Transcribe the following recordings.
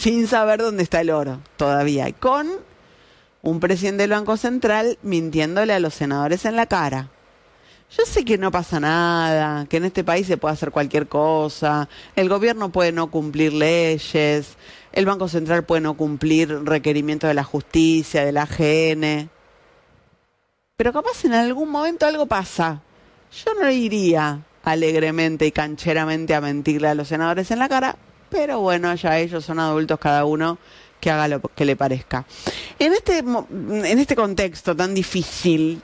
sin saber dónde está el oro todavía, y con un presidente del Banco Central mintiéndole a los senadores en la cara. Yo sé que no pasa nada, que en este país se puede hacer cualquier cosa, el gobierno puede no cumplir leyes, el Banco Central puede no cumplir requerimientos de la justicia, de la AGN, pero capaz en algún momento algo pasa. Yo no iría alegremente y cancheramente a mentirle a los senadores en la cara, pero bueno, ya ellos son adultos, cada uno que haga lo que le parezca. En este contexto tan difícil,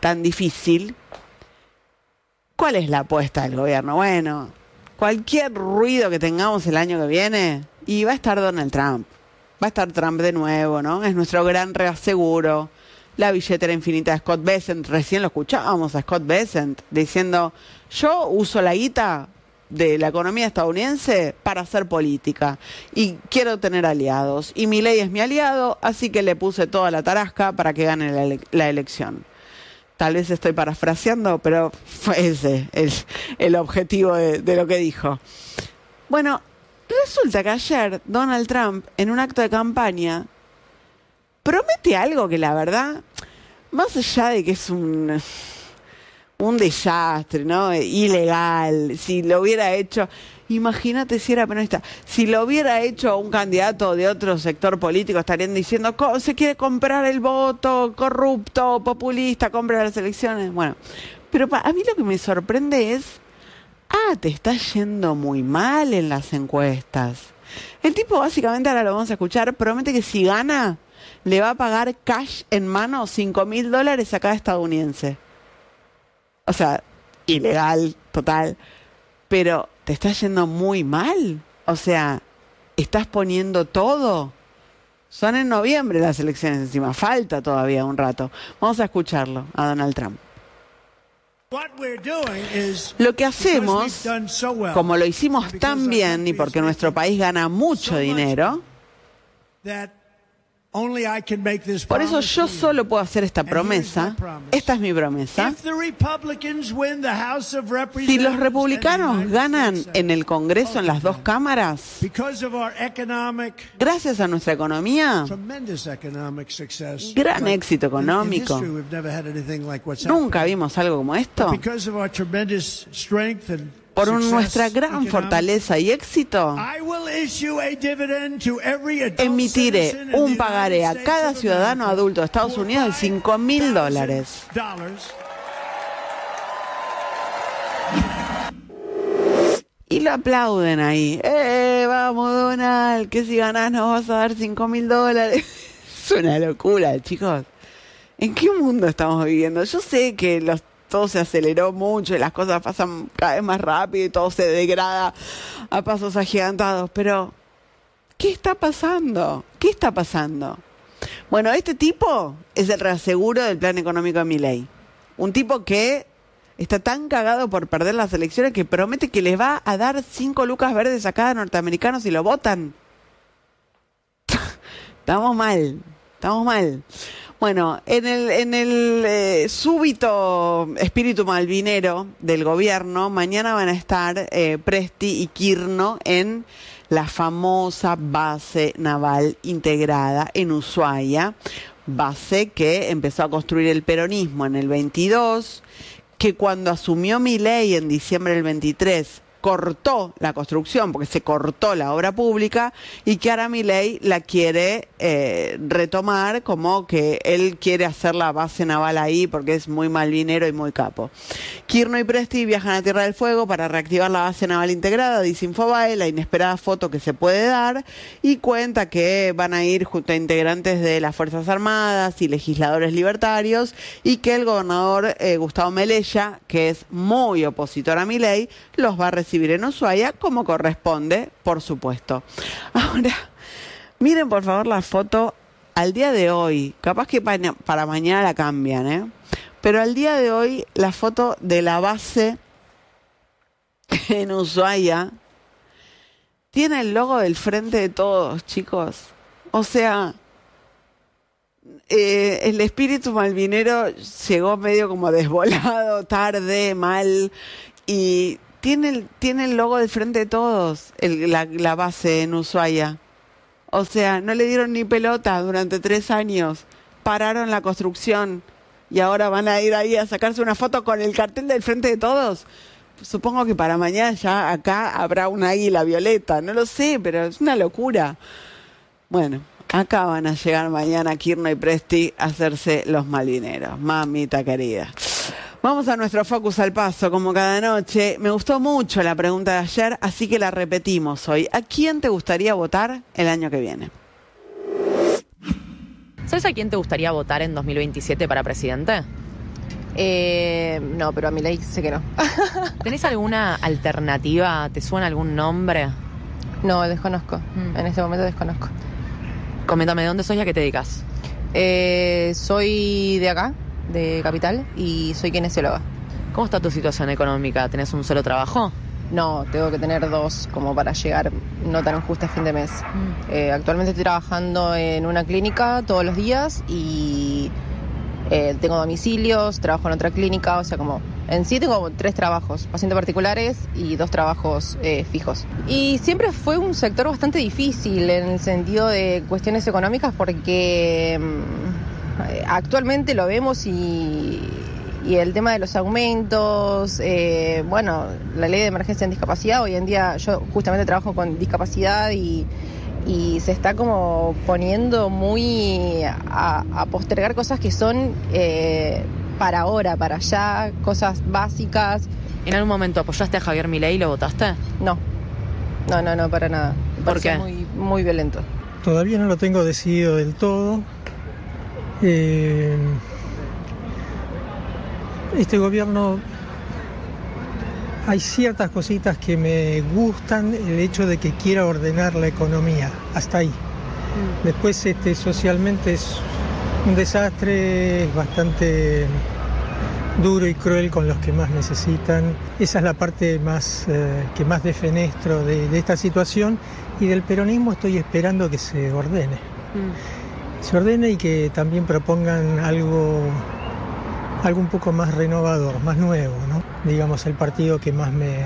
¿cuál es la apuesta del gobierno? Bueno, cualquier ruido que tengamos el año que viene, y va a estar Donald Trump. Va a estar Trump de nuevo, ¿no? Es nuestro gran reaseguro. La billetera infinita de Scott Bessent. Recién lo escuchábamos a Scott Bessent diciendo, yo uso la guita de la economía estadounidense para hacer política y quiero tener aliados. Y Milei es mi aliado, así que le puse toda la tarasca para que gane la elección. Tal vez estoy parafraseando, pero fue ese el objetivo de lo que dijo. Bueno, resulta que ayer Donald Trump, en un acto de campaña, promete algo que la verdad, más allá de que es un desastre, ¿no? Ilegal, si lo hubiera hecho, imagínate si era peronista, si lo hubiera hecho un candidato de otro sector político, estarían diciendo, se quiere comprar el voto, corrupto, populista, compra las elecciones. Bueno, pero a mí lo que me sorprende es, te está yendo muy mal en las encuestas. El tipo básicamente, ahora lo vamos a escuchar, promete que si gana, le va a pagar cash en mano $5.000 a cada estadounidense. O sea, ilegal, total. Pero te está yendo muy mal. O sea, estás poniendo todo. Son en noviembre las elecciones encima. Falta todavía un rato. Vamos a escucharlo a Donald Trump. Lo que hacemos, como lo hicimos tan bien y porque nuestro país gana mucho dinero, por eso yo solo puedo hacer esta promesa. Esta es mi promesa. Si los republicanos ganan en el Congreso, en las dos cámaras, gracias a nuestra economía, gran éxito económico. Nunca vimos algo como esto. Por nuestra gran fortaleza y éxito, emitiré un pagaré a cada ciudadano adulto de Estados Unidos de $5.000. Y lo aplauden ahí. Vamos, Donald, que si ganás nos vas a dar $5.000. Es una locura, chicos. ¿En qué mundo estamos viviendo? Yo sé que todo se aceleró mucho y las cosas pasan cada vez más rápido y todo se degrada a pasos agigantados, pero ¿qué está pasando? ¿Qué está pasando? Bueno, este tipo es el reaseguro del plan económico de Milei. Un tipo que está tan cagado por perder las elecciones que promete que les va a dar 5 lucas verdes a cada norteamericano si lo votan. Estamos mal. Bueno, en el súbito espíritu malvinero del gobierno, mañana van a estar Presti y Kirno en la famosa base naval integrada en Ushuaia, base que empezó a construir el peronismo en el 22, que cuando asumió Milei en diciembre del 23 cortó la construcción porque se cortó la obra pública y que ahora Milei la quiere retomar, como que él quiere hacer la base naval ahí porque es muy malvinero y muy capo. Kirno y Presti viajan a Tierra del Fuego para reactivar la base naval integrada, dice Infobae, la inesperada foto que se puede dar, y cuenta que van a ir junto a integrantes de las Fuerzas Armadas y legisladores libertarios, y que el gobernador Gustavo Melella, que es muy opositor a Milei, los va a recibir en Ushuaia como corresponde, por supuesto. Ahora, miren por favor la foto al día de hoy. Capaz que para mañana la cambian, pero al día de hoy la foto de la base en Ushuaia tiene el logo del Frente de Todos, chicos. O sea, el espíritu malvinero llegó medio como desvolado, tarde, mal, y tiene el logo del Frente de Todos, la base en Ushuaia. O sea, no le dieron ni pelota durante 3 años. Pararon la construcción y ahora van a ir ahí a sacarse una foto con el cartel del Frente de Todos. Supongo que para mañana ya acá habrá un águila violeta. No lo sé, pero es una locura. Bueno, acá van a llegar mañana Kirchner y Presti a hacerse los malvineros. Mamita querida. Vamos a nuestro Focus al Paso, como cada noche. Me gustó mucho la pregunta de ayer, así que la repetimos hoy. ¿A quién te gustaría votar el año que viene? ¿Sabes a quién te gustaría votar en 2027 para presidente? No, pero a Milei sé que no. ¿Tenés alguna alternativa? ¿Te suena algún nombre? No, desconozco. En este momento desconozco. Coméntame, ¿de dónde sos y a qué te dedicas? Soy de acá, de Capital, y soy kinesióloga. ¿Cómo está tu situación económica? ¿Tenés un solo trabajo? No, tengo que tener 2 como para llegar no tan justo a fin de mes. Actualmente estoy trabajando en una clínica todos los días y tengo domicilios, trabajo en otra clínica, o sea, como en sí tengo 3 trabajos, pacientes particulares y 2 trabajos fijos. Y siempre fue un sector bastante difícil en el sentido de cuestiones económicas porque actualmente lo vemos y el tema de los aumentos, bueno, la ley de emergencia en discapacidad, hoy en día yo justamente trabajo con discapacidad y se está como poniendo muy a postergar cosas que son para ahora, para allá, cosas básicas. ¿En algún momento apoyaste a Javier Milei y lo votaste? No, para nada. ¿Por qué? Muy, muy violento. Todavía no lo tengo decidido del todo. Este gobierno, hay ciertas cositas que me gustan, el hecho de que quiera ordenar la economía, hasta ahí. Después socialmente es un desastre, es bastante duro y cruel con los que más necesitan. Esa es la parte más que más defenestro de esta situación, y del peronismo estoy esperando que se ordene. Se ordene y que también propongan algo un poco más renovador, más nuevo, ¿no? Digamos, el partido que más me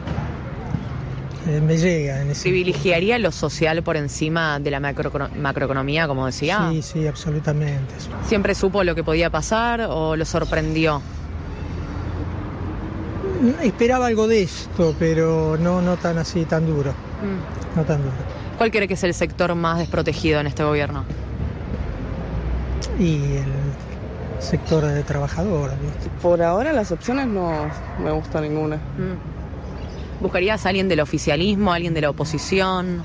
llega en ese... ¿Privilegiaría lo social por encima de la macroeconomía, como decía? Sí, absolutamente. ¿Siempre supo lo que podía pasar o lo sorprendió? Esperaba algo de esto, pero no tan así, tan duro. No tan duro. ¿Cuál cree que es el sector más desprotegido en este gobierno? Y el sector de trabajadores, ¿viste? Por ahora las opciones no me gusta ninguna. ¿Buscarías a alguien del oficialismo, alguien de la oposición?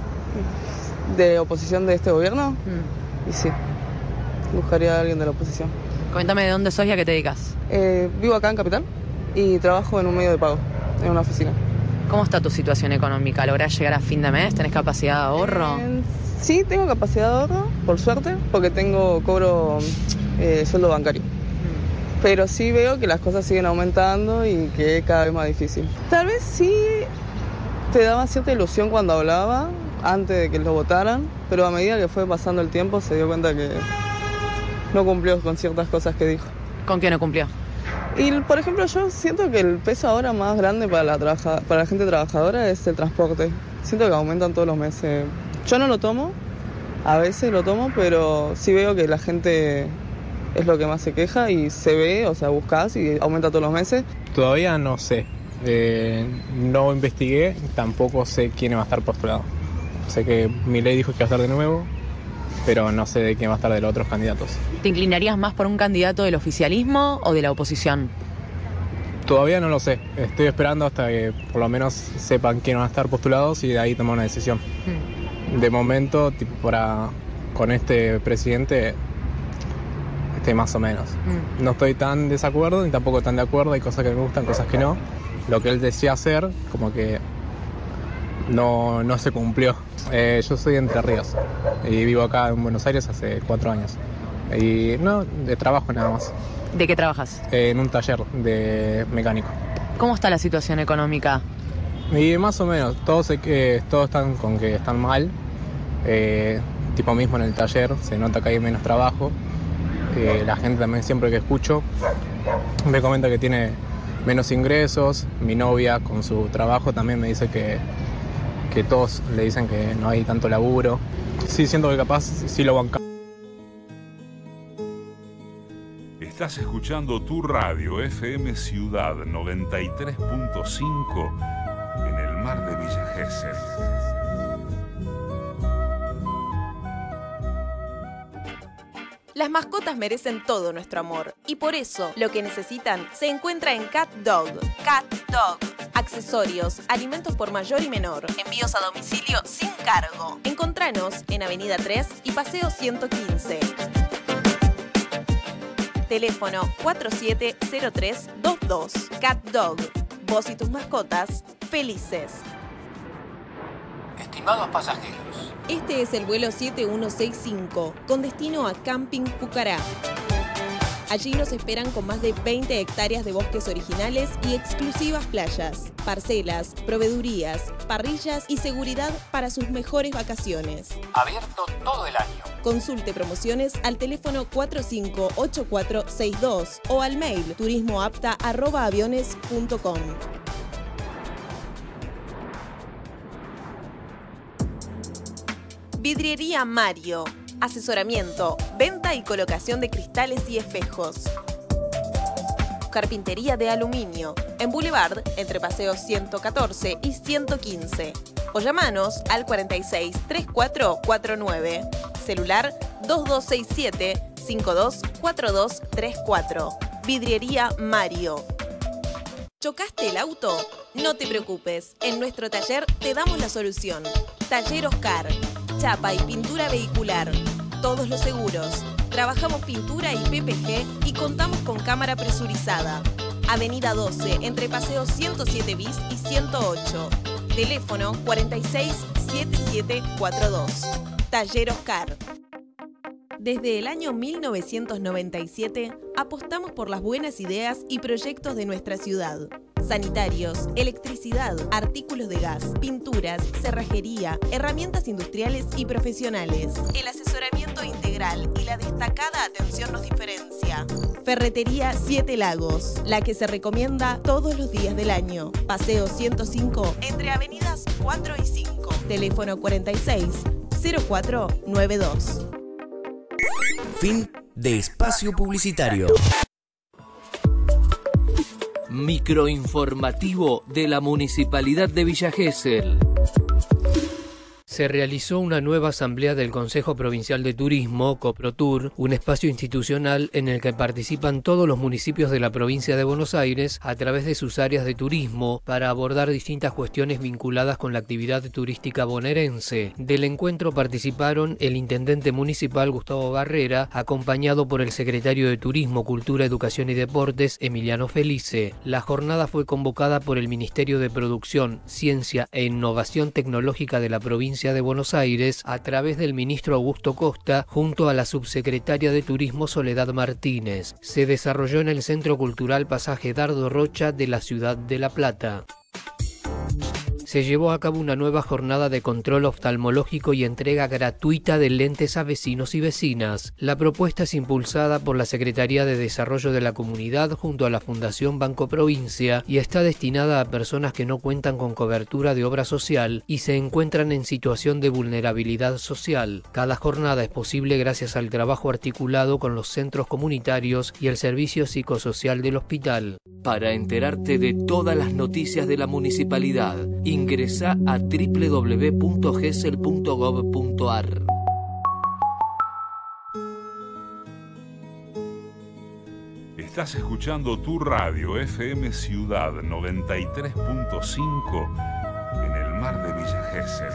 ¿De oposición de este gobierno? Y sí, buscaría a alguien de la oposición. Coméntame de dónde sos y a qué te dedicas. Vivo acá en Capital y trabajo en un medio de pago, en una oficina. ¿Cómo está tu situación económica? ¿Lográs llegar a fin de mes? ¿Tenés capacidad de ahorro? Sí, tengo capacidad de ahorro, por suerte, porque cobro sueldo bancario. Pero sí veo que las cosas siguen aumentando y que es cada vez más difícil. Tal vez sí te daba cierta ilusión cuando hablaba, antes de que lo votaran, pero a medida que fue pasando el tiempo se dio cuenta que no cumplió con ciertas cosas que dijo. ¿Con qué no cumplió? Y, por ejemplo, yo siento que el peso ahora más grande para la gente trabajadora es el transporte. Siento que aumentan todos los meses. Yo no lo tomo, a veces lo tomo, pero sí veo que la gente es lo que más se queja y se ve, o sea, buscas y aumenta todos los meses. Todavía no sé, no investigué, tampoco sé quién va a estar postulado. Sé que Milei dijo que va a estar de nuevo, pero no sé de quién va a estar de los otros candidatos. ¿Te inclinarías más por un candidato del oficialismo o de la oposición? Todavía no lo sé, estoy esperando hasta que por lo menos sepan quién van a estar postulados y de ahí tomar una decisión. De momento, con este presidente, más o menos. No estoy tan desacuerdo ni tampoco tan de acuerdo, hay cosas que me gustan, cosas que no. Lo que él decía hacer, como que no se cumplió. Yo soy de Entre Ríos y vivo acá en Buenos Aires hace 4 años. Y no, de trabajo nada más. ¿De qué trabajas? En un taller de mecánico. ¿Cómo está la situación económica? Y más o menos, todos están con que están mal. Tipo mismo en el taller se nota que hay menos trabajo. La gente también, siempre que escucho, me comenta que tiene menos ingresos. Mi novia con su trabajo también me dice que que todos le dicen que no hay tanto laburo. Sí, siento que capaz sí lo banca. Estás escuchando tu radio FM Ciudad 93.5 en el mar de Villa Gesell. Las mascotas merecen todo nuestro amor y por eso lo que necesitan se encuentra en Cat Dog. Cat Dog. Accesorios, alimentos por mayor y menor, envíos a domicilio sin cargo. Encontranos en Avenida 3 y Paseo 115. Teléfono 470322. Cat Dog. Vos y tus mascotas felices. Estimados pasajeros, Este es el vuelo 7165 con destino a Camping Pucará. Allí nos esperan con más de 20 hectáreas de bosques originales y exclusivas playas, parcelas, proveedurías, parrillas y seguridad para sus mejores vacaciones. abierto todo el año. Consulte promociones al teléfono 458462 o al mail turismoapta@aviones.com. Vidriería Mario. Asesoramiento, venta y colocación de cristales y espejos. Carpintería de aluminio. En Boulevard, entre Paseos 114 y 115. O llamanos al 46 3449. Celular 2267 524234. Vidriería Mario. ¿Chocaste el auto? No te preocupes. En nuestro taller te damos la solución. Taller Oscar. Chapa y pintura vehicular. Todos los seguros. Trabajamos pintura y PPG y contamos con cámara presurizada. Avenida 12, entre Paseo 107 bis y 108. Teléfono 467742. Taller Oscar. Desde el año 1997 apostamos por las buenas ideas y proyectos de nuestra ciudad. Sanitarios, electricidad, artículos de gas, pinturas, cerrajería, herramientas industriales y profesionales. El asesoramiento integral y la destacada atención nos diferencia. Ferretería Siete Lagos, la que se recomienda todos los días del año. Paseo 105, entre avenidas 4 y 5. Teléfono 46 0492. Fin de espacio publicitario. Microinformativo de la Municipalidad de Villa Gesell. Se realizó una nueva asamblea del Consejo Provincial de Turismo, Coprotur, un espacio institucional en el que participan todos los municipios de la provincia de Buenos Aires a través de sus áreas de turismo para abordar distintas cuestiones vinculadas con la actividad turística bonaerense. Del encuentro participaron el intendente municipal Gustavo Barrera, acompañado por el secretario de Turismo, Cultura, Educación y Deportes, Emiliano Felice. La jornada fue convocada por el Ministerio de Producción, Ciencia e Innovación Tecnológica de la provincia de Buenos Aires a través del ministro Augusto Costa junto a la subsecretaria de Turismo Soledad Martínez. Se desarrolló en el Centro Cultural Pasaje Dardo Rocha de la ciudad de La Plata. Se llevó a cabo una nueva jornada de control oftalmológico y entrega gratuita de lentes a vecinos y vecinas. La propuesta es impulsada por la Secretaría de Desarrollo de la Comunidad junto a la Fundación Banco Provincia y está destinada a personas que no cuentan con cobertura de obra social y se encuentran en situación de vulnerabilidad social. Cada jornada es posible gracias al trabajo articulado con los centros comunitarios y el servicio psicosocial del hospital. Para enterarte de todas las noticias de la municipalidad, ingresa a www.gesell.gov.ar. Estás escuchando tu radio FM Ciudad 93.5 en el mar de Villa Gesell.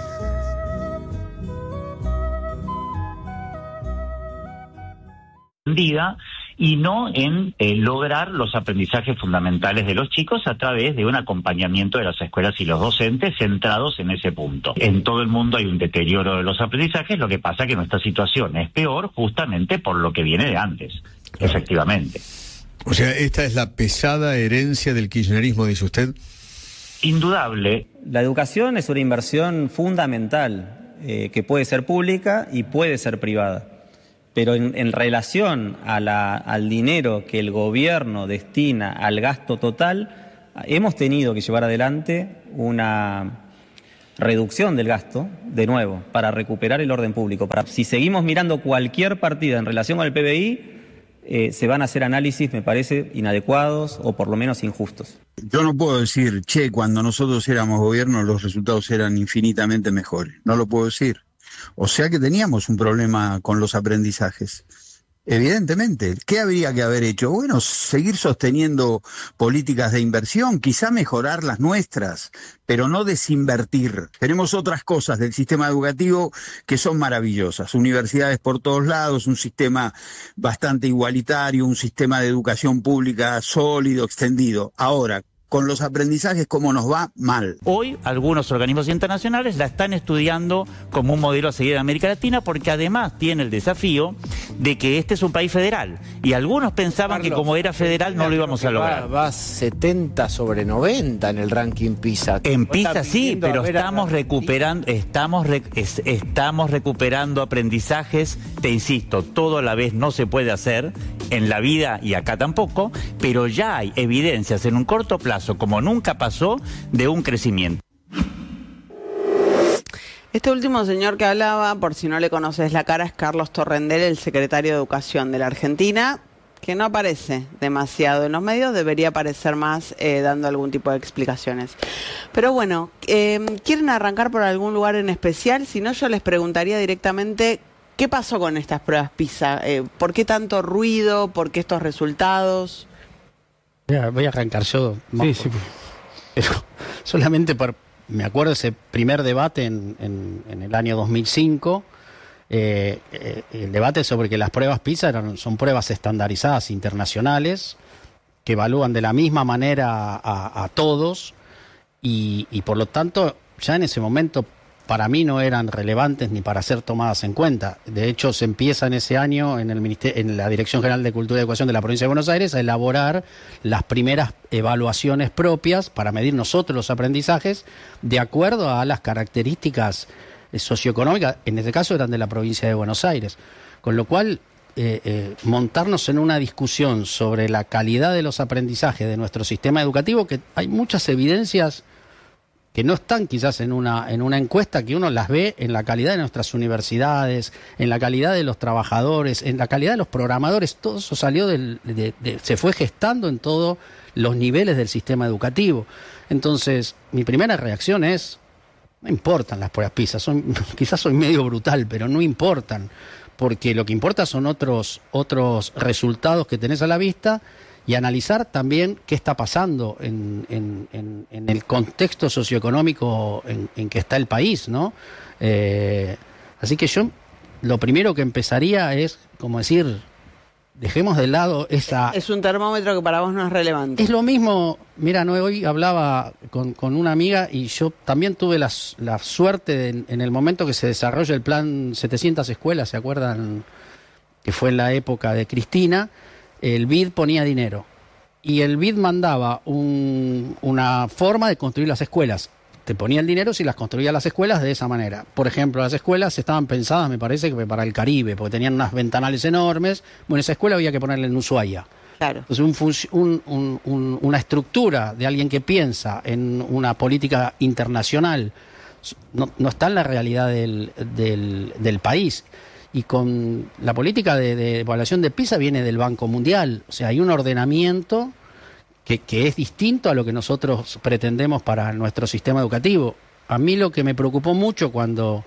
Y no en lograr los aprendizajes fundamentales de los chicos a través de un acompañamiento de las escuelas y los docentes centrados en ese punto. En todo el mundo hay un deterioro de los aprendizajes, lo que pasa que nuestra situación es peor justamente por lo que viene de antes, efectivamente. O sea, esta es la pesada herencia del kirchnerismo, dice usted. Indudable. La educación es una inversión fundamental que puede ser pública y puede ser privada. Pero en relación al dinero que el gobierno destina al gasto total, hemos tenido que llevar adelante reducción del gasto, de nuevo, para recuperar el orden público. Si seguimos mirando cualquier partida en relación con el PBI, se van a hacer análisis, me parece, inadecuados o por lo menos injustos. Yo no puedo decir, cuando nosotros éramos gobierno los resultados eran infinitamente mejores. No lo puedo decir. O sea que teníamos un problema con los aprendizajes. Evidentemente, ¿qué habría que haber hecho? Bueno, seguir sosteniendo políticas de inversión, quizá mejorar las nuestras, pero no desinvertir. Tenemos otras cosas del sistema educativo que son maravillosas. Universidades por todos lados, un sistema bastante igualitario, un sistema de educación pública sólido, extendido. Ahora, con los aprendizajes, ¿cómo nos va? Mal. Hoy algunos organismos internacionales la están estudiando como un modelo a seguir en América Latina porque además tiene el desafío de que este es un país federal y algunos pensaban que como era federal no lo íbamos a lograr. Va 70 sobre 90 en el ranking PISA. En PISA sí, pero estamos recuperando aprendizajes. Te insisto, todo a la vez no se puede hacer en la vida y acá tampoco, pero ya hay evidencias en un corto plazo, como nunca pasó, de un crecimiento. Este último señor que hablaba, por si no le conoces la cara, es Carlos Torrendel, el secretario de Educación de la Argentina, que no aparece demasiado en los medios, debería aparecer más dando algún tipo de explicaciones. Pero bueno, ¿quieren arrancar por algún lugar en especial? Si no, yo les preguntaría directamente, ¿qué pasó con estas pruebas PISA? ¿Por qué tanto ruido? ¿Por qué estos resultados? Voy a arrancar yo. Sí. Pero solamente me acuerdo ese primer debate en el año 2005, el debate sobre que las pruebas PISA son pruebas estandarizadas internacionales que evalúan de la misma manera a todos y por lo tanto ya en ese momento para mí no eran relevantes ni para ser tomadas en cuenta. De hecho, se empieza en ese año en la Dirección General de Cultura y Educación de la Provincia de Buenos Aires a elaborar las primeras evaluaciones propias para medir nosotros los aprendizajes de acuerdo a las características socioeconómicas, en este caso eran de la Provincia de Buenos Aires. Con lo cual, montarnos en una discusión sobre la calidad de los aprendizajes de nuestro sistema educativo, que hay muchas evidencias que no están quizás en una encuesta, que uno las ve en la calidad de nuestras universidades, en la calidad de los trabajadores, en la calidad de los programadores. Todo eso salió se fue gestando en todos los niveles del sistema educativo. Entonces, mi primera reacción es, no importan las pruebas PISA, quizás soy medio brutal, pero no importan, porque lo que importa son otros resultados que tenés a la vista, y analizar también qué está pasando en el contexto socioeconómico en que está el país, ¿no? Así que yo lo primero que empezaría es, como decir, dejemos de lado esa... Es un termómetro que para vos no es relevante. Es lo mismo, mira, hoy hablaba con una amiga y yo también tuve la suerte en el momento que se desarrolla el plan 700 escuelas, ¿se acuerdan? Que fue en la época de Cristina. El BID ponía dinero y el BID mandaba una forma de construir las escuelas. Te ponía el dinero si las construía las escuelas de esa manera. Por ejemplo, las escuelas estaban pensadas, me parece, que para el Caribe, porque tenían unas ventanales enormes. Bueno, esa escuela había que ponerla en Ushuaia. Claro. Entonces, una estructura de alguien que piensa en una política internacional no está en la realidad del país. Y con la política de evaluación de PISA viene del Banco Mundial. O sea, hay un ordenamiento que es distinto a lo que nosotros pretendemos para nuestro sistema educativo. A mí lo que me preocupó mucho cuando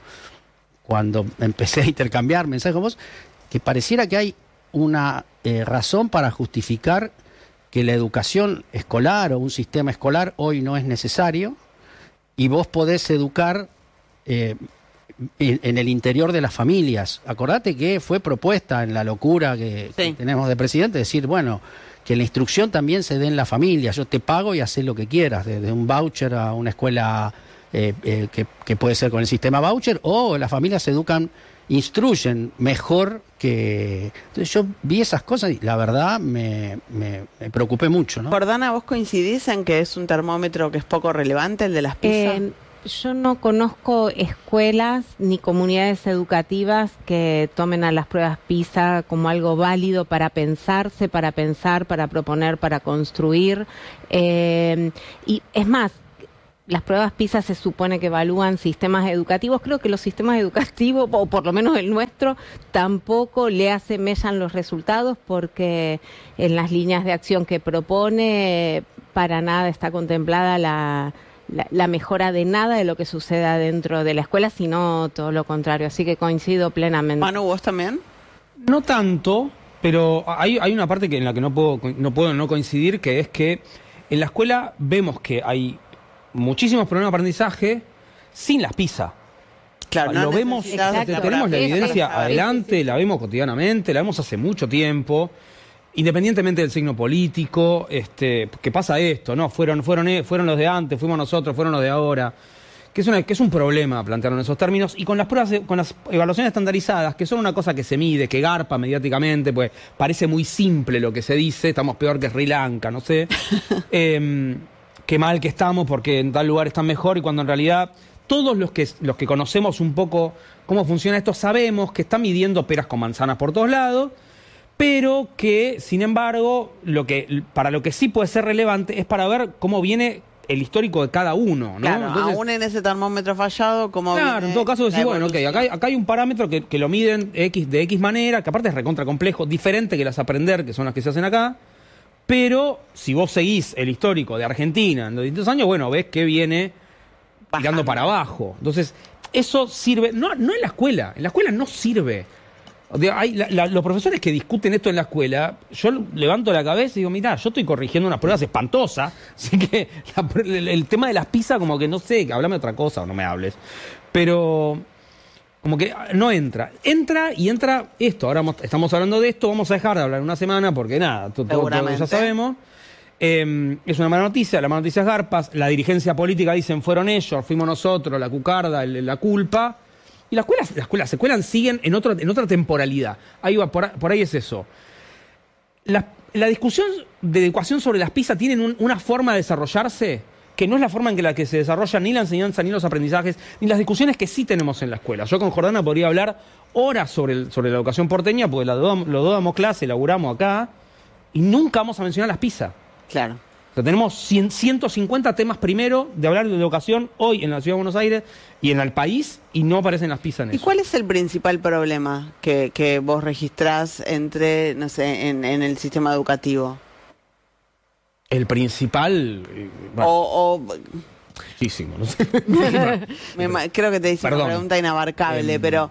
empecé a intercambiar mensajes con vos, que pareciera que hay una razón para justificar que la educación escolar o un sistema escolar hoy no es necesario y vos podés educar en el interior de las familias. Acordate que fue propuesta en la locura que tenemos de presidente, decir, bueno, que la instrucción también se dé en la familia. Yo te pago y haces lo que quieras, desde un voucher a una escuela que puede ser con el sistema voucher, o las familias se educan, instruyen mejor que... Entonces yo vi esas cosas y la verdad me preocupé mucho, ¿no? Jordana, ¿vos coincidís en que es un termómetro que es poco relevante, el de las PISA? Yo no conozco escuelas ni comunidades educativas que tomen a las pruebas PISA como algo válido para pensarse, para pensar, para proponer, para construir. Y es más, las pruebas PISA se supone que evalúan sistemas educativos. Creo que los sistemas educativos, o por lo menos el nuestro, tampoco le asemejan los resultados, porque en las líneas de acción que propone para nada está contemplada la mejora de nada de lo que suceda dentro de la escuela, sino todo lo contrario. Así que coincido plenamente. Manu, ¿vos también? No tanto, pero hay una parte en la que no puedo no coincidir, que es que en la escuela vemos que hay muchísimos problemas de aprendizaje sin las PISA. Claro, lo vemos, tenemos la evidencia adelante, la vemos cotidianamente, la vemos hace mucho tiempo, independientemente del signo político, que pasa esto, ¿no? Fueron los de antes, fuimos nosotros, fueron los de ahora. Que es un problema plantearlo en esos términos, y con las pruebas, con las evaluaciones estandarizadas, que son una cosa que se mide, que garpa mediáticamente, pues parece muy simple lo que se dice, estamos peor que Sri Lanka, no sé, qué mal que estamos porque en tal lugar están mejor, y cuando en realidad todos los que conocemos un poco cómo funciona esto sabemos que están midiendo peras con manzanas por todos lados, pero que, sin embargo, para lo que sí puede ser relevante es para ver cómo viene el histórico de cada uno, ¿no? Claro, entonces, aún en ese termómetro fallado, como claro, en todo caso decir, bueno, okay, acá hay un parámetro que lo miden de X manera, que aparte es recontra complejo, diferente que las aprender, que son las que se hacen acá, pero si vos seguís el histórico de Argentina en los distintos años, bueno, ves que viene tirando para abajo. Entonces, eso sirve, no en la escuela no sirve. Los profesores que discuten esto en la escuela, yo levanto la cabeza y digo, mirá, yo estoy corrigiendo unas pruebas espantosas, así que el tema de las PISA, como que no sé, hablame de otra cosa o no me hables, pero como que no entra y entra esto. Ahora estamos hablando de esto, vamos a dejar de hablar una semana porque nada, todo ya sabemos. Es una mala noticia, la mala noticia es garpas, la dirigencia política dicen fueron ellos, fuimos nosotros, la cucarda, la culpa. Y las escuelas siguen en otra temporalidad. Ahí va, por ahí es eso. La discusión de educación sobre las PISA tienen una forma de desarrollarse que no es la forma en la que se desarrolla ni la enseñanza, ni los aprendizajes, ni las discusiones que sí tenemos en la escuela. Yo con Jordana podría hablar horas sobre la educación porteña, porque los dos damos clase, laburamos acá, y nunca vamos a mencionar las PISA. Claro. O sea, tenemos 150 temas primero de hablar de educación hoy en la Ciudad de Buenos Aires y en el país, y no aparecen las PISA en eso. ¿Y cuál es el principal problema que vos registrás en el sistema educativo? El principal... muchísimo, no sé. Creo que te hice una pregunta inabarcable, pero...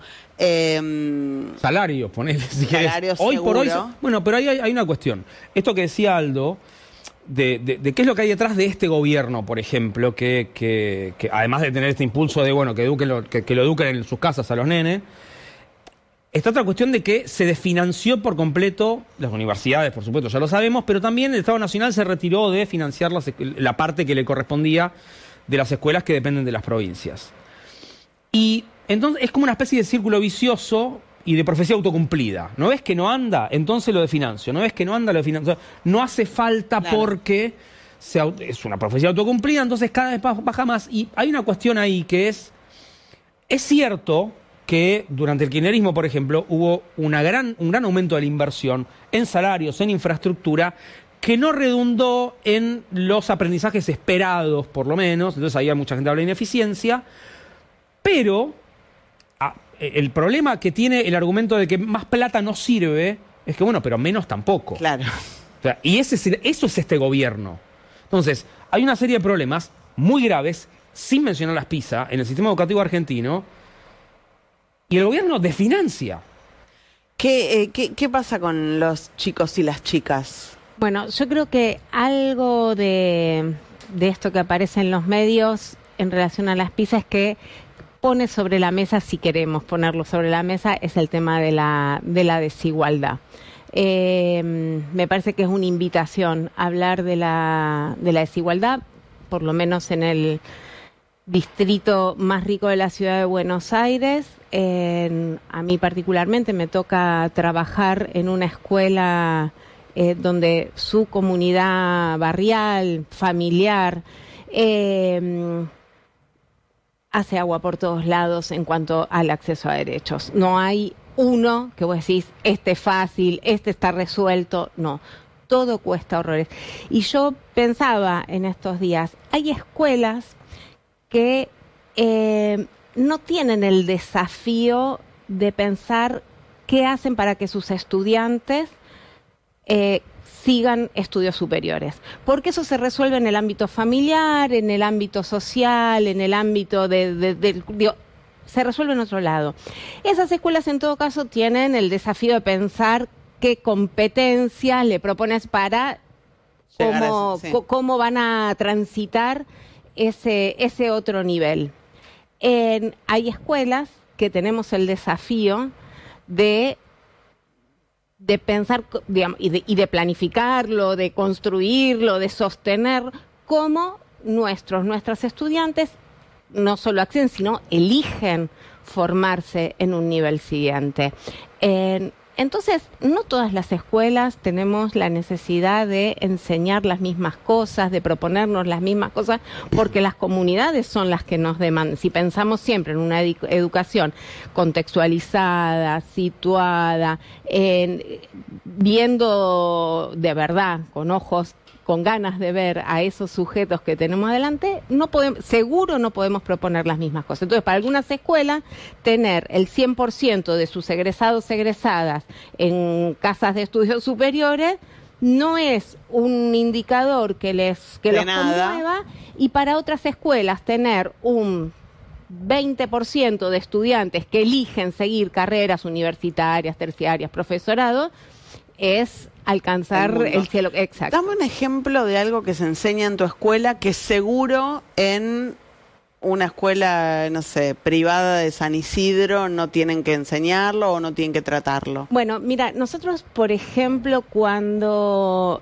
salarios, ponele, si salarios, hoy seguro. Por hoy... Bueno, pero ahí hay una cuestión. Esto que decía Aldo... De qué es lo que hay detrás de este gobierno, por ejemplo, que además de tener este impulso de que lo eduquen en sus casas a los nenes, está otra cuestión de que se desfinanció por completo las universidades, por supuesto, ya lo sabemos, pero también el Estado Nacional se retiró de financiar la parte que le correspondía de las escuelas que dependen de las provincias. Y entonces es como una especie de círculo vicioso y de profecía autocumplida. ¿No ves que no anda? Entonces lo desfinancio. ¿No ves que no anda? Lo desfinancio. No hace falta, claro, porque es una profecía autocumplida, entonces cada vez baja más. Y hay una cuestión ahí que es cierto que durante el kirchnerismo, por ejemplo, hubo un gran aumento de la inversión en salarios, en infraestructura, que no redundó en los aprendizajes esperados, por lo menos. Entonces ahí mucha gente habla de ineficiencia, pero... el problema que tiene el argumento de que más plata no sirve es que, bueno, pero menos tampoco. Claro. O sea, y eso es este gobierno. Entonces, hay una serie de problemas muy graves, sin mencionar las PISA, en el sistema educativo argentino, y el gobierno desfinancia. ¿Qué pasa con los chicos y las chicas? Bueno, yo creo que algo de esto que aparece en los medios en relación a las PISA es que pone sobre la mesa, si queremos ponerlo sobre la mesa, es el tema de la desigualdad. Me parece que es una invitación a hablar de la desigualdad, por lo menos en el distrito más rico de la ciudad de Buenos Aires. A mí particularmente me toca trabajar en una escuela donde su comunidad barrial, familiar, hace agua por todos lados en cuanto al acceso a derechos. No hay uno que vos decís, este es fácil, este está resuelto. No, todo cuesta horrores. Y yo pensaba en estos días, hay escuelas que no tienen el desafío de pensar qué hacen para que sus estudiantes sigan estudios superiores. Porque eso se resuelve en el ámbito familiar, en el ámbito social, en el ámbito se resuelve en otro lado. Esas escuelas en todo caso tienen el desafío de pensar qué competencias le propones para cómo van a transitar ese otro nivel. Hay escuelas que tenemos el desafío de pensar, digamos, y de planificarlo, de construirlo, de sostener cómo nuestras estudiantes no solo acceden, sino eligen formarse en un nivel siguiente. Entonces, no todas las escuelas tenemos la necesidad de enseñar las mismas cosas, de proponernos las mismas cosas, porque las comunidades son las que nos demandan. Si pensamos siempre en una educación contextualizada, situada, viendo de verdad, con ojos, con ganas de ver a esos sujetos que tenemos adelante, seguro no podemos proponer las mismas cosas. Entonces, para algunas escuelas, tener el 100% de sus egresados, egresadas en casas de estudios superiores no es un indicador que los conmueva, y para otras escuelas tener un 20% de estudiantes que eligen seguir carreras universitarias, terciarias, profesorado, es alcanzar el cielo. Exacto. Dame un ejemplo de algo que se enseña en tu escuela que seguro en una escuela, no sé, privada de San Isidro no tienen que enseñarlo o no tienen que tratarlo. Bueno, mira, nosotros, por ejemplo, cuando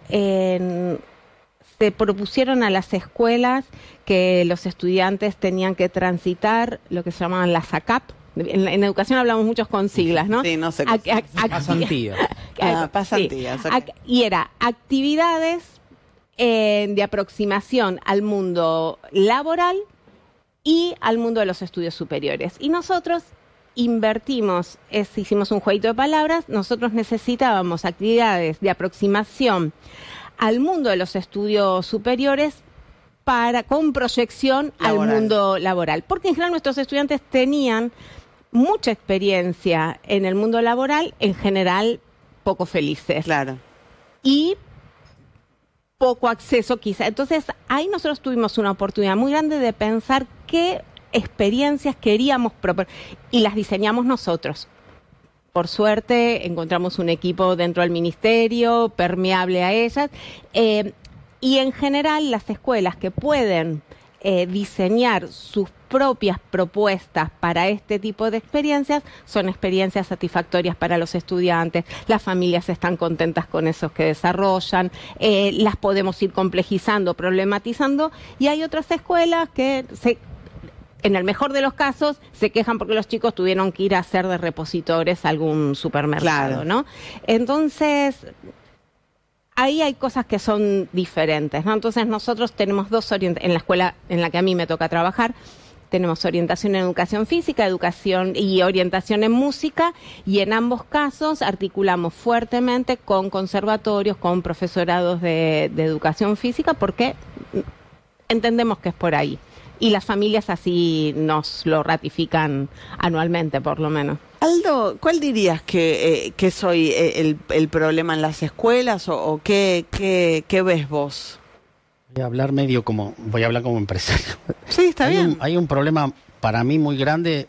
se propusieron a las escuelas que los estudiantes tenían que transitar lo que se llamaban las ACAP. En educación hablamos muchos con siglas, ¿no? Sí, no sé. Pasantía. Pasantías. Sí. Okay. Y era actividades de aproximación al mundo laboral y al mundo de los estudios superiores. Y nosotros invertimos, hicimos un jueguito de palabras, nosotros necesitábamos actividades de aproximación al mundo de los estudios superiores con proyección al mundo laboral. Porque en general nuestros estudiantes tenían mucha experiencia en el mundo laboral, en general poco felices. Claro. Y poco acceso quizá. Entonces ahí nosotros tuvimos una oportunidad muy grande de pensar qué experiencias queríamos proponer y las diseñamos nosotros. Por suerte encontramos un equipo dentro del ministerio permeable a ellas. Y en general las escuelas que pueden diseñar sus propias propuestas para este tipo de experiencias son experiencias satisfactorias para los estudiantes, las familias están contentas con esos que desarrollan, las podemos ir complejizando, problematizando, y hay otras escuelas que en el mejor de los casos se quejan porque los chicos tuvieron que ir a hacer de repositores a algún supermercado, claro, ¿no? Entonces ahí hay cosas que son diferentes, ¿no? Entonces nosotros tenemos dos orientaciones, en la escuela en la que a mí me toca trabajar, tenemos orientación en educación física, educación y orientación en música, y en ambos casos articulamos fuertemente con conservatorios, con profesorados de educación física, porque entendemos que es por ahí. Y las familias así nos lo ratifican anualmente, por lo menos. Aldo, ¿cuál dirías que es hoy el problema en las escuelas o qué ves vos? Voy a hablar como empresario. Sí, está bien. Hay un problema para mí muy grande.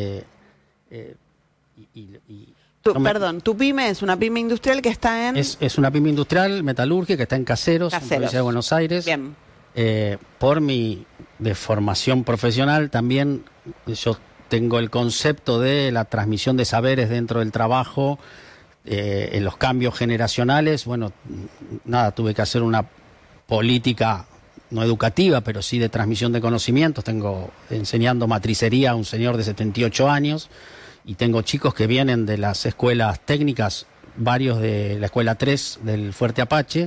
Perdón, tu pyme es una pyme industrial que está en... Es una pyme industrial metalúrgica que está en Caseros, en la provincia de Buenos Aires. Bien. Por mi de formación profesional también yo tengo el concepto de la transmisión de saberes dentro del trabajo, en los cambios generacionales. Bueno, tuve que hacer una política no educativa, pero sí de transmisión de conocimientos. Tengo enseñando matricería a un señor de 78 años y tengo chicos que vienen de las escuelas técnicas, varios de la escuela 3 del Fuerte Apache.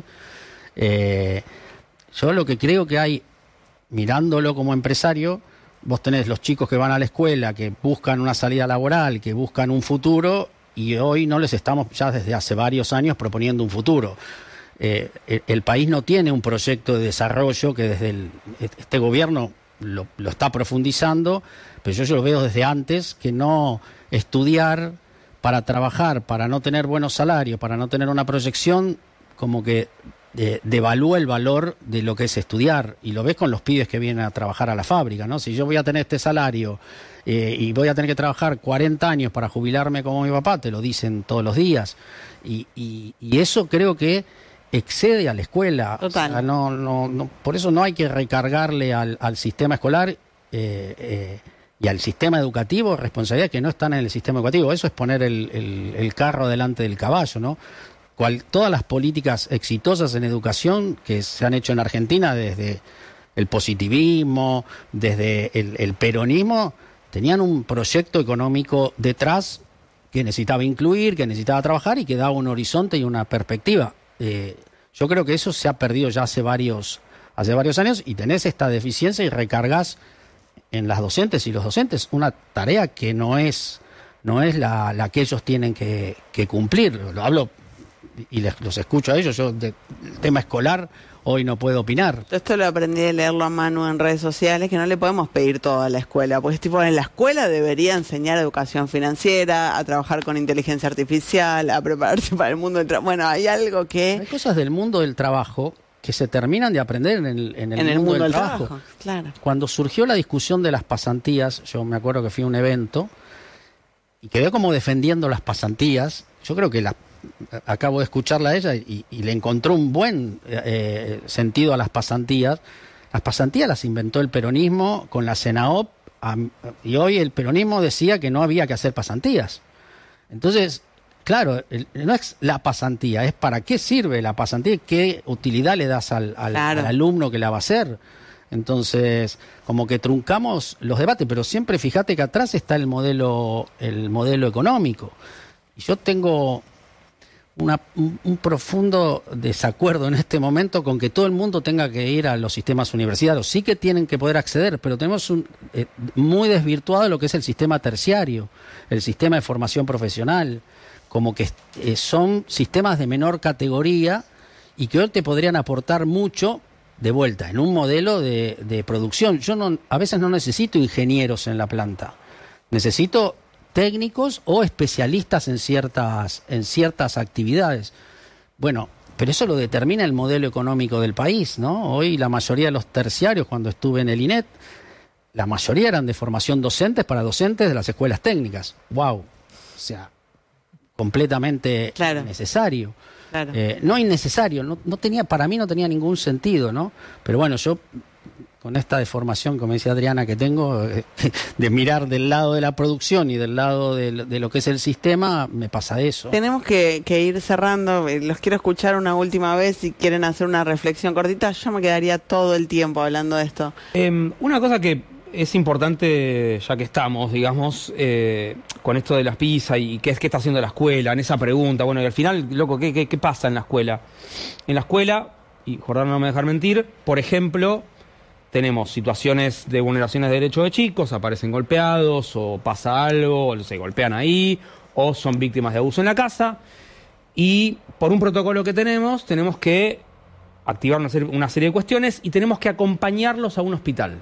Yo lo que creo que hay, mirándolo como empresario, vos tenés los chicos que van a la escuela, que buscan una salida laboral, que buscan un futuro, y hoy no les estamos ya desde hace varios años proponiendo un futuro. el país no tiene un proyecto de desarrollo que desde este gobierno lo está profundizando, pero yo lo veo desde antes, que no estudiar para trabajar, para no tener buenos salarios, para no tener una proyección, como que devalúa el valor de lo que es estudiar. Y lo ves con los pibes que vienen a trabajar a la fábrica, ¿no? Si yo voy a tener este salario y voy a tener que trabajar 40 años para jubilarme como mi papá, te lo dicen todos los días. Y eso creo que excede a la escuela. Total. O sea, por eso no hay que recargarle al sistema escolar y al sistema educativo responsabilidades que no están en el sistema educativo. Eso es poner el carro delante del caballo, ¿no? Todas las políticas exitosas en educación que se han hecho en Argentina, desde el positivismo, desde el peronismo, tenían un proyecto económico detrás que necesitaba incluir, que necesitaba trabajar y que daba un horizonte y una perspectiva. Yo creo que eso se ha perdido ya hace varios años, y tenés esta deficiencia y recargas en las docentes y los docentes una tarea que no es la que ellos tienen que cumplir. Lo hablo y los escucho a ellos. Yo del tema escolar hoy no puedo opinar. Esto lo aprendí de leerlo a Manu en redes sociales, que no le podemos pedir todo a la escuela, porque es tipo, en la escuela debería enseñar educación financiera, a trabajar con inteligencia artificial, a prepararse para el mundo del trabajo. Bueno, hay algo que... Hay cosas del mundo del trabajo que se terminan de aprender en el mundo del trabajo. Claro. Cuando surgió la discusión de las pasantías, yo me acuerdo que fui a un evento y quedé como defendiendo las pasantías. Yo creo que acabo de escucharla a ella y le encontró un buen sentido a las pasantías. Las pasantías las inventó el peronismo con la CENAOP, y hoy el peronismo decía que no había que hacer pasantías. Entonces, claro, no es la pasantía, es para qué sirve la pasantía, qué utilidad le das al alumno que la va a hacer. Entonces, como que truncamos los debates, pero siempre fíjate que atrás está el modelo económico. Y yo tengo un profundo desacuerdo en este momento con que todo el mundo tenga que ir a los sistemas universitarios. Sí que tienen que poder acceder, pero tenemos muy desvirtuado lo que es el sistema terciario, el sistema de formación profesional, como que son sistemas de menor categoría y que hoy te podrían aportar mucho de vuelta en un modelo de producción. Yo a veces no necesito ingenieros en la planta, necesito técnicos o especialistas en ciertas actividades. Bueno, pero eso lo determina el modelo económico del país, ¿no? Hoy la mayoría de los terciarios, cuando estuve en el INET, la mayoría eran de formación docentes para docentes de las escuelas técnicas. ¡Wow! O sea, completamente necesario. Claro. No innecesario, para mí no tenía ningún sentido, ¿no? Pero bueno, yo con esta deformación, como decía Adriana, que tengo, de mirar del lado de la producción y del lado de lo que es el sistema, me pasa eso. Tenemos que ir cerrando. Los quiero escuchar una última vez. Si quieren hacer una reflexión cortita, yo me quedaría todo el tiempo hablando de esto. Una cosa que es importante, ya que estamos, digamos, con esto de las pizzas y qué está haciendo la escuela, en esa pregunta. Bueno, y al final, loco, ¿qué pasa en la escuela? En la escuela, y Jordana no me va a dejar mentir, por ejemplo, tenemos situaciones de vulneraciones de derechos de chicos, aparecen golpeados, o pasa algo, o se golpean ahí, o son víctimas de abuso en la casa, y por un protocolo que tenemos que activar una serie de cuestiones y tenemos que acompañarlos a un hospital.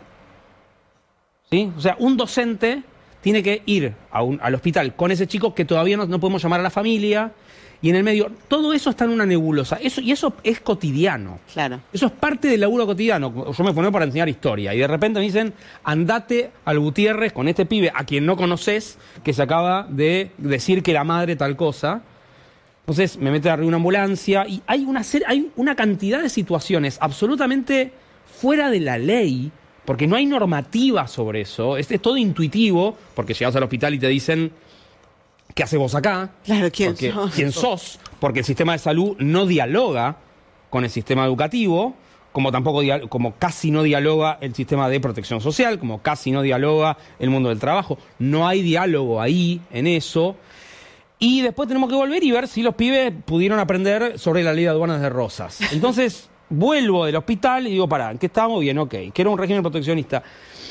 ¿Sí? O sea, un docente tiene que ir al hospital con ese chico que todavía no podemos llamar a la familia, y en el medio, todo eso está en una nebulosa. Y eso es cotidiano. Claro. Eso es parte del laburo cotidiano. Yo me pongo para enseñar historia y de repente me dicen, andate al Gutiérrez con este pibe a quien no conoces, que se acaba de decir que la madre tal cosa. Entonces me mete arriba una ambulancia y hay una cantidad de situaciones absolutamente fuera de la ley, porque no hay normativa sobre eso. Es todo intuitivo, porque llegas al hospital y te dicen, ¿qué haces vos acá? Claro, ¿quién sos? Porque el sistema de salud no dialoga con el sistema educativo, como casi no dialoga el sistema de protección social, como casi no dialoga el mundo del trabajo. No hay diálogo ahí, en eso. Y después tenemos que volver y ver si los pibes pudieron aprender sobre la ley de aduanas de Rosas. Entonces, vuelvo del hospital y digo, pará, ¿en qué estábamos? Bien, ok, que era un régimen proteccionista.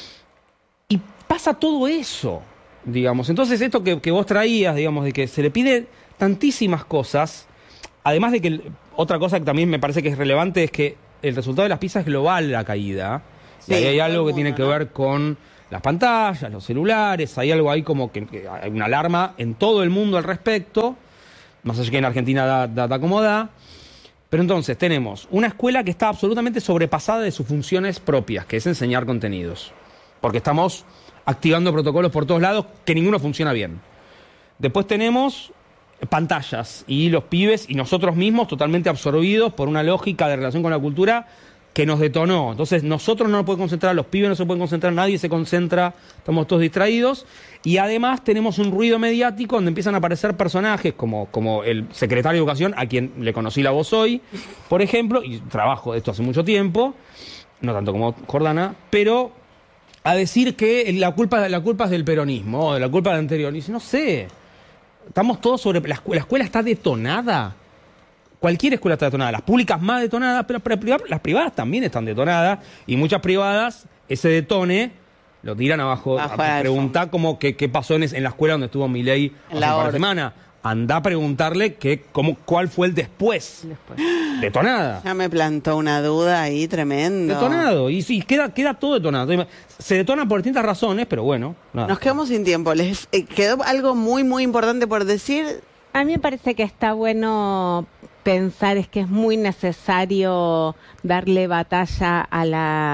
Y pasa todo eso, digamos. Entonces, esto que vos traías, digamos, de que se le pide tantísimas cosas, además de que otra cosa que también me parece que es relevante es que el resultado de las PISA es global la caída. Sí, y ahí hay algo que mundo, tiene que ver con las pantallas, los celulares, hay algo ahí como que hay una alarma en todo el mundo al respecto. No sé si en Argentina da como da. Pero entonces tenemos una escuela que está absolutamente sobrepasada de sus funciones propias, que es enseñar contenidos. Porque estamos activando protocolos por todos lados que ninguno funciona bien. Después tenemos pantallas y los pibes y nosotros mismos totalmente absorbidos por una lógica de relación con la cultura que nos detonó. Entonces nosotros no nos podemos concentrar, los pibes no se pueden concentrar, nadie se concentra, estamos todos distraídos. Y además tenemos un ruido mediático donde empiezan a aparecer personajes como el secretario de Educación, a quien le conocí la voz hoy, por ejemplo, y trabajo de esto hace mucho tiempo, no tanto como Jordana, pero a decir que la culpa es del peronismo, la culpa del anterior. Y dice, no sé, estamos todos sobre... La escuela está detonada. Cualquier escuela está detonada. Las públicas más detonadas, pero las privadas también están detonadas. Y muchas privadas, ese detone, lo tiran abajo. Preguntá qué pasó en la escuela donde estuvo Milei hace un par de semanas. Andá a preguntarle cuál fue el después. Detonada. Ya me plantó una duda ahí tremendo. Detonado. Y sí, queda todo detonado. Se detona por distintas razones, pero bueno. Nada. Nos quedamos sin tiempo. ¿Les quedó algo muy, muy importante por decir? A mí me parece que está bueno pensar que es muy necesario darle batalla a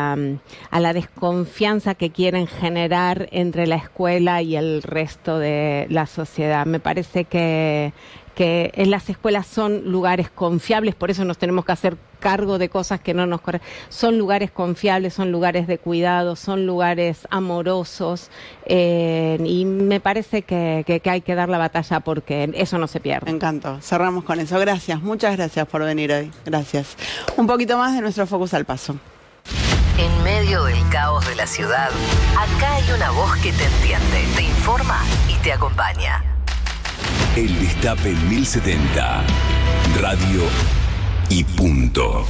la desconfianza que quieren generar entre la escuela y el resto de la sociedad. Me parece que en las escuelas son lugares confiables, por eso nos tenemos que hacer cargo de cosas que no nos corresponden. Son lugares confiables, son lugares de cuidado, son lugares amorosos, y me parece que hay que dar la batalla porque eso no se pierde. Me encantó. Cerramos con eso. Gracias, muchas gracias por venir hoy. Gracias. Un poquito más de nuestro Focus al Paso. En medio del caos de la ciudad, acá hay una voz que te entiende, te informa y te acompaña. El Destape 1070. Radio y punto.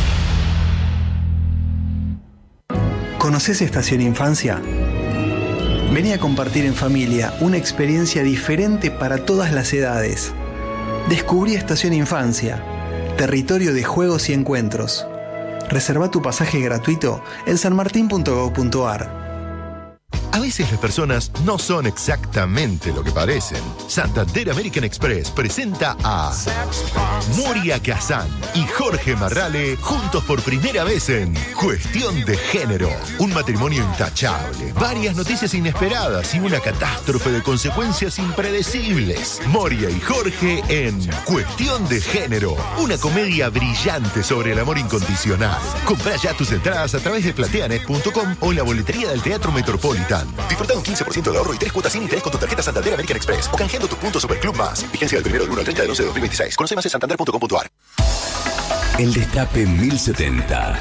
¿Conoces Estación Infancia? Vení a compartir en familia una experiencia diferente para todas las edades. Descubrí Estación Infancia, territorio de juegos y encuentros. Reserva tu pasaje gratuito en sanmartin.gov.ar. A veces las personas no son exactamente lo que parecen. Santander American Express presenta a Moria Kazan y Jorge Marrale juntos por primera vez en Cuestión de Género. Un matrimonio intachable, varias noticias inesperadas y una catástrofe de consecuencias impredecibles. Moria y Jorge en Cuestión de Género. Una comedia brillante sobre el amor incondicional. Comprá ya tus entradas a través de plateanet.com o en la boletería del Teatro Metropolitan. Disfruta un 15% de ahorro y 3 cuotas sin interés con tu tarjeta Santander American Express o canjeando tu punto Superclub Más. Vigencia del 1 al 30 de 11 de 2026. Conoce más en santander.com.ar. El Destape 1070.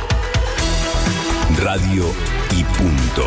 Radio y punto.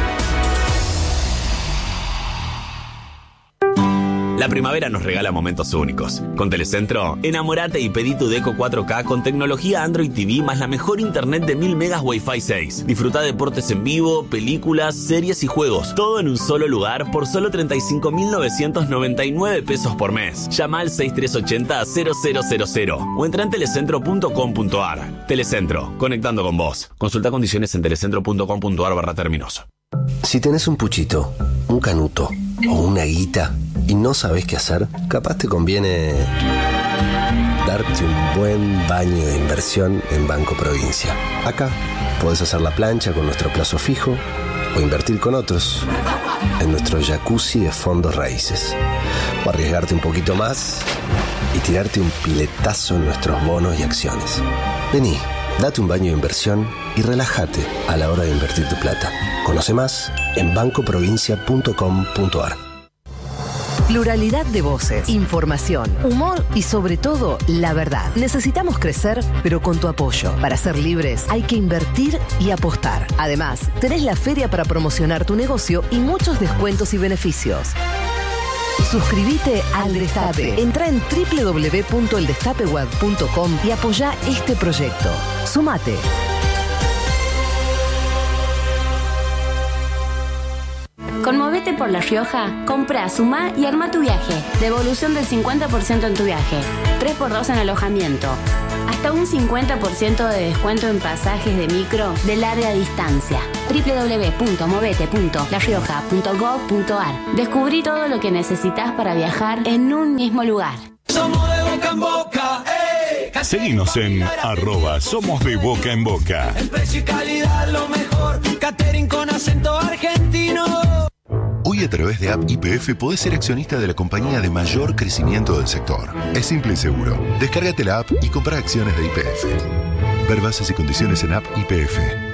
La primavera nos regala momentos únicos. Con Telecentro, enamorate y pedí tu Deco 4K con tecnología Android TV más la mejor internet de 1000 megas Wi-Fi 6. Disfruta deportes en vivo, películas, series y juegos. Todo en un solo lugar por solo 35.999 pesos por mes. Llama al 6380-0000 o entra en telecentro.com.ar. Telecentro, conectando con vos. Consulta condiciones en telecentro.com.ar/términos. Si tenés un puchito, un canuto o una guita y no sabés qué hacer, capaz te conviene darte un buen baño de inversión en Banco Provincia. Acá podés hacer la plancha con nuestro plazo fijo o invertir con otros en nuestro jacuzzi de fondos raíces. O arriesgarte un poquito más y tirarte un piletazo en nuestros bonos y acciones. Vení, date un baño de inversión y relájate a la hora de invertir tu plata. Conoce más en bancoprovincia.com.ar. Pluralidad de voces, información, humor y sobre todo la verdad. Necesitamos crecer, pero con tu apoyo. Para ser libres hay que invertir y apostar. Además, tenés la feria para promocionar tu negocio y muchos descuentos y beneficios. Suscríbete al Destape. Entrá en www.eldestapeweb.com y apoyá este proyecto. Sumate. Conmovete por La Rioja? Comprá, sumá y arma tu viaje. Devolución del 50% en tu viaje. 3x2 en alojamiento. Hasta un 50% de descuento en pasajes de micro de larga distancia. www.movete.larioja.gov.ar. Descubrí todo lo que necesitas para viajar en un mismo lugar. Somos de boca en boca, Seguinos en @somos de boca en boca. el precio y calidad lo mejor. Catering con acento argentino. Hoy a través de App YPF podés ser accionista de la compañía de mayor crecimiento del sector. Es simple y seguro. Descárgate la app y compra acciones de YPF. Ver bases y condiciones en App YPF.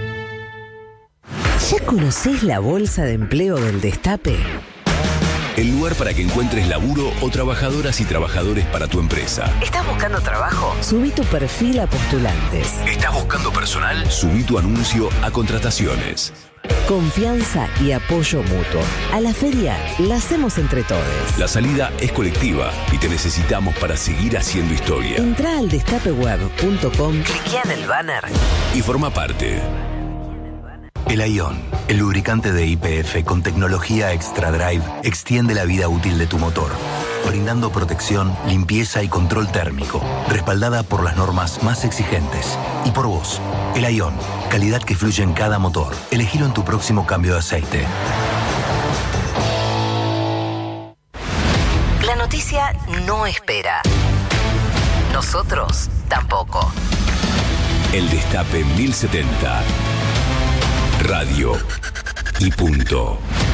¿Ya conocés la bolsa de empleo del Destape? El lugar para que encuentres laburo o trabajadoras y trabajadores para tu empresa. ¿Estás buscando trabajo? Subí tu perfil a postulantes. ¿Estás buscando personal? Subí tu anuncio a contrataciones. Confianza y apoyo mutuo. A la feria la hacemos entre todos. La salida es colectiva y te necesitamos para seguir haciendo historia. Entrá al destapeweb.com, cliquea en el banner Y forma parte. El Ion, el lubricante de YPF con tecnología Extra Drive, extiende la vida útil de tu motor, brindando protección, limpieza y control térmico, respaldada por las normas más exigentes. Y por vos, el Ion, calidad que fluye en cada motor. Elegilo en tu próximo cambio de aceite. La noticia no espera. Nosotros tampoco. El Destape 1070. Radio y punto.